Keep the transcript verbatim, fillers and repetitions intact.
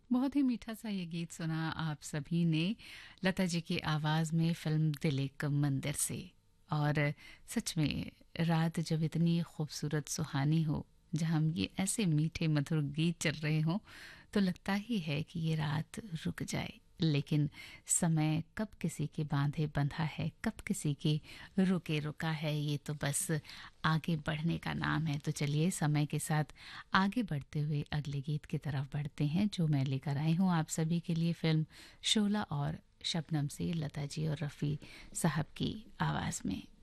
बहुत ही मीठा सा ये गीत सुना आप सभी ने लता जी की आवाज़ में फिल्म दिल एक मंदिर से। और सच में रात जब इतनी खूबसूरत सुहानी हो, जहाँ ये ऐसे मीठे मधुर गीत चल रहे हों, तो लगता ही है कि ये रात रुक जाए। लेकिन समय कब किसी के बांधे बंधा है, कब किसी के रुके रुका है, ये तो बस आगे बढ़ने का नाम है। तो चलिए समय के साथ आगे बढ़ते हुए अगले गीत की तरफ बढ़ते हैं, जो मैं लेकर आई हूँ आप सभी के लिए फिल्म शोला और शबनम से, लता जी और रफ़ी साहब की आवाज़ में।